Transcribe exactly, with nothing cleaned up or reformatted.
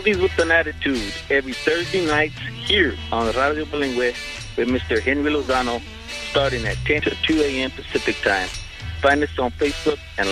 Oldies with an Attitude, every Thursday nights here on Radio Bilingüe with Mister Henry Lozano, starting at ten to two a.m. Pacific Time. Find us on Facebook and